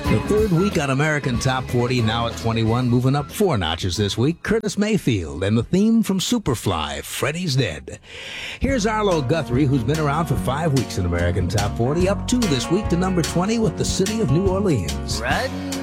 The third week on American Top 40, now at 21, moving up 4 notches this week, Curtis Mayfield, and the theme from Superfly, Freddy's Dead. Here's Arlo Guthrie, who's been around for 5 weeks in American Top 40, up 2 this week to number 20 with the City of New Orleans. Riding